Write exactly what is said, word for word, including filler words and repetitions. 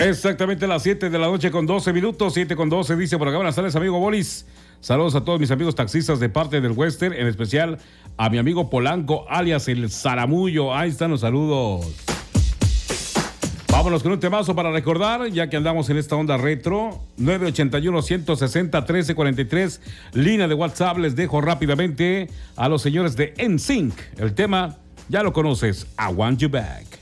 Exactamente a las siete de la noche con doce minutos, siete con doce, dice por acá. Buenas tardes, amigo Bolis. Saludos a todos mis amigos taxistas de parte del Western, en especial a mi amigo Polanco, alias el Zaramullo. Ahí están los saludos. Vámonos con un temazo para recordar, ya que andamos en esta onda retro. nueve ochenta y uno, ciento sesenta, trece cuarenta y tres, línea de WhatsApp. Les dejo rápidamente a los señores de N Sync. El tema, ya lo conoces, I Want You Back.